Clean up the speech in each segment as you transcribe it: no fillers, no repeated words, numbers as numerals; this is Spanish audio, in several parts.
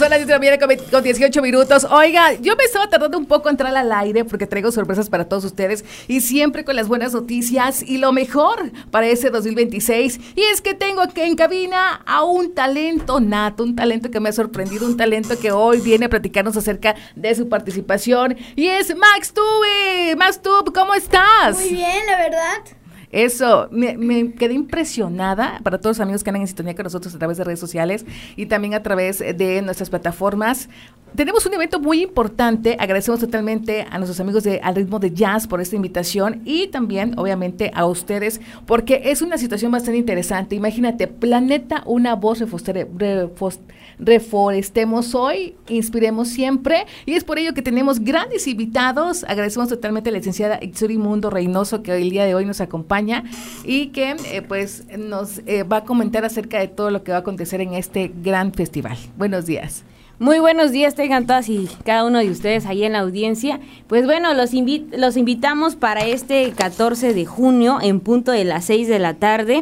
son las 10 de la mañana con 18 minutos. Oiga, yo me estaba tardando un poco en entrar al aire porque traigo sorpresas para todos ustedes y siempre con las buenas noticias y lo mejor para ese 2026. Y es que tengo aquí en cabina a un talento nato, un talento que me ha sorprendido, un talento que hoy viene a platicarnos acerca de su participación y es Max Tube. Max Tube, ¿cómo estás? Muy bien, la verdad. Eso, me quedé impresionada para todos los amigos que andan en sintonía con nosotros a través de redes sociales y también a través de nuestras plataformas. Tenemos un evento muy importante, agradecemos totalmente a nuestros amigos de Al Ritmo de Jazz por esta invitación y también, obviamente, a ustedes, porque es una situación bastante interesante. Imagínate, Planeta, una voz, reforestemos hoy, inspiremos siempre, y es por ello que tenemos grandes invitados. Agradecemos totalmente a la licenciada Itsuri Mundo Reynoso, que el día de hoy nos acompaña y que nos va a comentar acerca de todo lo que va a acontecer en este gran festival. Buenos días. Muy buenos días, tengan todas y cada uno de ustedes ahí en la audiencia. Pues bueno, los invitamos para este 14 de junio en punto de las 6 de la tarde.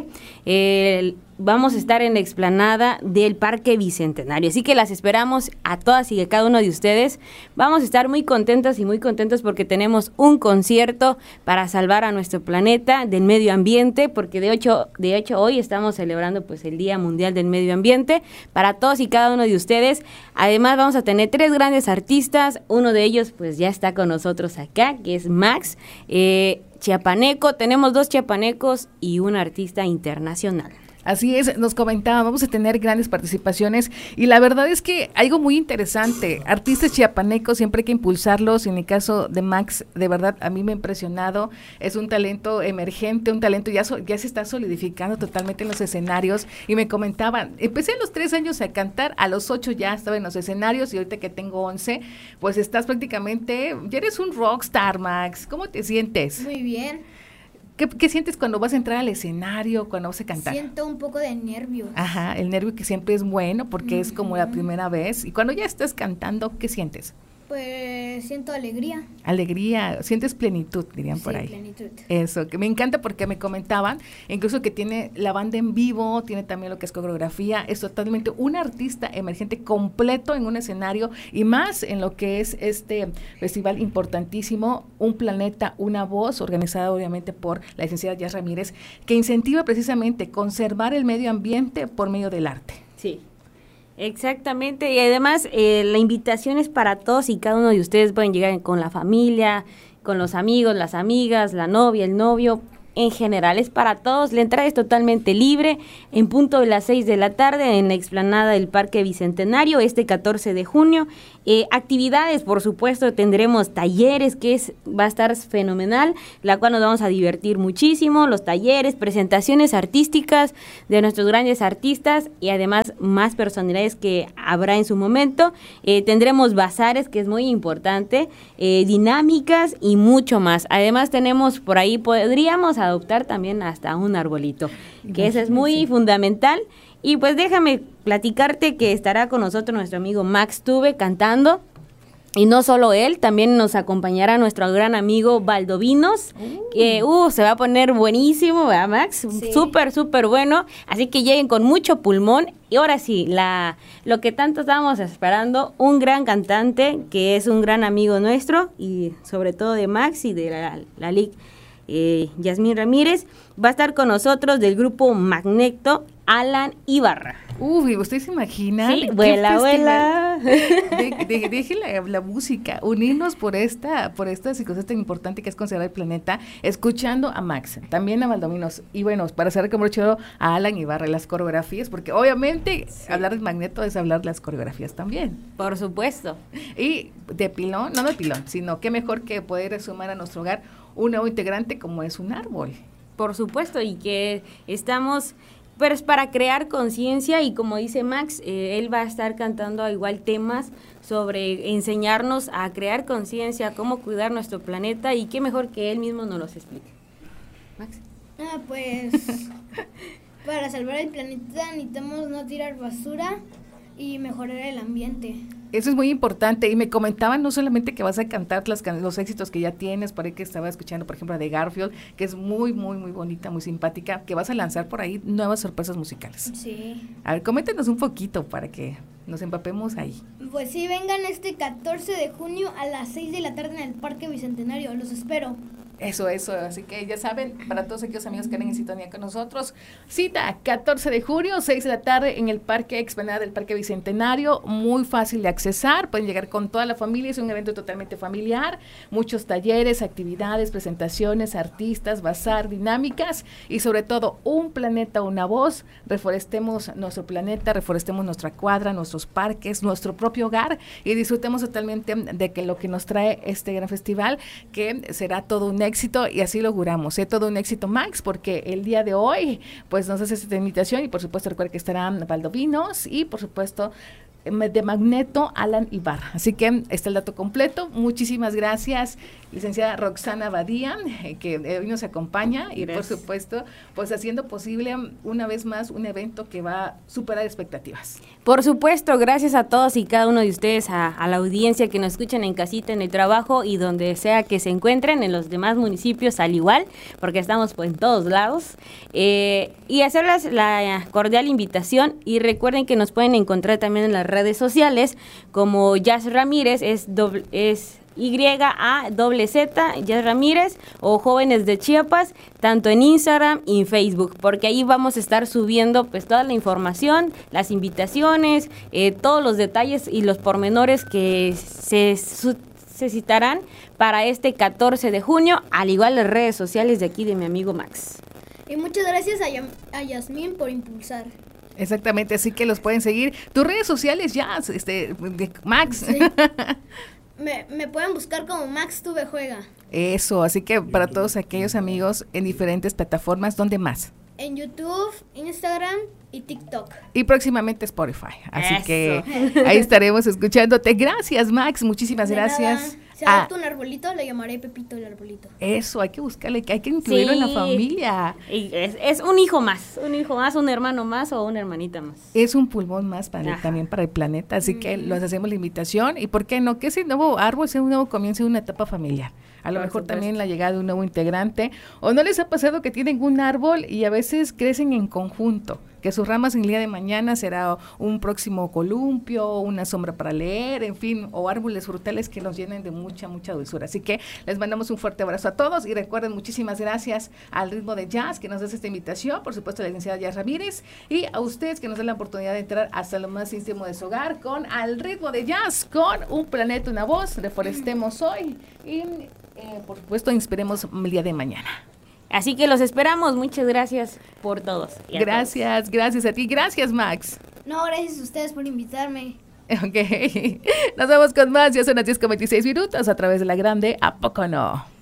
Vamos a estar en la explanada del Parque Bicentenario, así que las esperamos a todas y a cada uno de ustedes. Vamos a estar muy contentas y muy contentos porque tenemos un concierto para salvar a nuestro planeta del medio ambiente, porque de hecho hoy estamos celebrando pues el Día Mundial del Medio Ambiente para todos y cada uno de ustedes. Además vamos a tener 3 grandes artistas, uno de ellos pues ya está con nosotros acá, que es Max, chiapaneco, tenemos 2 chiapanecos y un artista internacional. Así es, nos comentaban, vamos a tener grandes participaciones y la verdad es que algo muy interesante, artistas chiapanecos siempre hay que impulsarlos, en el caso de Max, de verdad a mí me ha impresionado, es un talento emergente, un talento ya se está solidificando totalmente en los escenarios y me comentaban, empecé a los 3 años a cantar, a los 8 ya estaba en los escenarios y ahorita que tengo 11, pues estás prácticamente, ya eres un rockstar, Max, ¿cómo te sientes? Muy bien. ¿Qué sientes cuando vas a entrar al escenario, cuando vas a cantar? Siento un poco de nervios. Ajá, el nervio que siempre es bueno porque es como la primera vez. Y cuando ya estás cantando, ¿qué sientes? Pues siento alegría. Alegría, sientes plenitud, dirían por ahí. Plenitud. Eso, que me encanta porque me comentaban, incluso que tiene la banda en vivo, tiene también lo que es coreografía, es totalmente un artista emergente completo en un escenario y más en lo que es este festival importantísimo, Un Planeta, una voz, organizada obviamente por la licenciada Jazz Ramírez, que incentiva precisamente conservar el medio ambiente por medio del arte. Sí. Exactamente, y además la invitación es para todos y cada uno de ustedes pueden llegar con la familia, con los amigos, las amigas, la novia, el novio, en general es para todos, la entrada es totalmente libre, en punto de las 6 de la tarde en la explanada del Parque Bicentenario, este 14 de junio, actividades, por supuesto, tendremos talleres, va a estar fenomenal, la cual nos vamos a divertir muchísimo, los talleres, presentaciones artísticas de nuestros grandes artistas y además más personalidades que habrá en su momento, tendremos bazares, que es muy importante, dinámicas y mucho más, además tenemos por ahí, podríamos adoptar también hasta un arbolito, que eso es muy fundamental. Y pues déjame platicarte que estará con nosotros nuestro amigo Max Tube cantando. Y no solo él, también nos acompañará nuestro gran amigo Valdovinos, que se va a poner buenísimo, ¿verdad, Max? Sí. Súper bueno, así que lleguen con mucho pulmón. Y ahora sí, lo que tanto estábamos esperando, un gran cantante, que es un gran amigo nuestro, y sobre todo de Max y de la LIC. Yasmín Ramírez, va a estar con nosotros del grupo Magneto, Alan Ibarra. ¿Ustedes se imaginan? Sí, vuela. Deje la música, unirnos por esta circunstancia tan importante que es considerar el planeta, escuchando a Max, también a Valdominos, y bueno, para cerrar como broche a Alan Ibarra, las coreografías, porque obviamente hablar de Magneto es hablar de las coreografías también. Por supuesto. Y de pilón, no de pilón, sino qué mejor que poder sumar a nuestro hogar un nuevo integrante como es un árbol. Por supuesto, y que estamos pues para crear conciencia y como dice Max, él va a estar cantando igual temas sobre enseñarnos a crear conciencia, cómo cuidar nuestro planeta y qué mejor que él mismo nos los explique. Max. Pues para salvar el planeta necesitamos no tirar basura y mejorar el ambiente. Eso es muy importante y me comentaban no solamente que vas a cantar los éxitos que ya tienes, por ahí que estaba escuchando por ejemplo de Garfield, que es muy bonita, muy simpática, que vas a lanzar por ahí nuevas sorpresas musicales. Sí. A ver, coméntanos un poquito para que nos empapemos ahí. Pues sí, vengan este 14 de junio a las 6 de la tarde en el Parque Bicentenario. Los espero. Eso, así que ya saben, para todos aquellos amigos que estén en sintonía con nosotros, cita 14 de junio, 6 de la tarde en el Parque Explanada del Parque Bicentenario, muy fácil de accesar, pueden llegar con toda la familia, es un evento totalmente familiar, muchos talleres, actividades, presentaciones, artistas, bazar, dinámicas y sobre todo un planeta, una voz, reforestemos nuestro planeta, reforestemos nuestra cuadra, nuestros parques, nuestro propio hogar y disfrutemos totalmente de que lo que nos trae este gran festival, que será todo un éxito y así lo juramos, todo un éxito, Max, porque el día de hoy pues nos hace esta invitación y por supuesto recuerda que estarán Valdovinos y por supuesto de Magneto, Alan Ibarra. Así que está el dato completo. Muchísimas gracias, licenciada Roxana Badía, que hoy nos acompaña y por supuesto, pues haciendo posible una vez más un evento que va a superar expectativas. Por supuesto, gracias a todos y cada uno de ustedes, a la audiencia que nos escuchan en casita, en el trabajo y donde sea que se encuentren, en los demás municipios al igual, porque estamos pues en todos lados, y hacerles la cordial invitación y recuerden que nos pueden encontrar también en las redes sociales como Jazz Ramírez, es YAZZ, Jazz Ramírez, o Jóvenes de Chiapas, tanto en Instagram y en Facebook, porque ahí vamos a estar subiendo pues toda la información, las invitaciones, todos los detalles y los pormenores que se citarán para este 14 de junio, al igual las redes sociales de aquí de mi amigo Max. Y muchas gracias a Yasmín por impulsar. Exactamente, así que los pueden seguir. Tus redes sociales ya, Max. Sí. Me pueden buscar como Max Tuve Juega. Eso, así que para todos aquellos amigos en diferentes plataformas, ¿dónde más? En YouTube, Instagram y TikTok. Y próximamente Spotify. Así Eso. que ahí estaremos escuchándote. Gracias, Max. Muchísimas gracias. Si adopto un arbolito, le llamaré Pepito el arbolito. Eso, hay que buscarle, hay que incluirlo en la familia. Y es un hijo más, un hermano más o una hermanita más. Es un pulmón más también para el planeta, así que los hacemos la invitación. Y por qué no, que ese nuevo árbol sea un nuevo comienzo de una etapa familiar. A lo mejor también la llegada de un nuevo integrante. ¿O no les ha pasado que tienen un árbol y a veces crecen en conjunto? Que sus ramas en el día de mañana será un próximo columpio, una sombra para leer, en fin, o árboles frutales que nos llenen de mucha dulzura. Así que les mandamos un fuerte abrazo a todos y recuerden, muchísimas gracias al Ritmo de Jazz que nos hace esta invitación, por supuesto a la licenciada Jazz Ramírez y a ustedes que nos dan la oportunidad de entrar hasta lo más íntimo de su hogar con Al Ritmo de Jazz, con Un Planeta, una Voz, reforestemos hoy y por supuesto inspiremos el día de mañana. Así que los esperamos, muchas gracias por todos. Gracias a ti, gracias Max. No, gracias a ustedes por invitarme. Ok, nos vemos con más, ya son las 10:26 a través de la grande, ¿a poco no?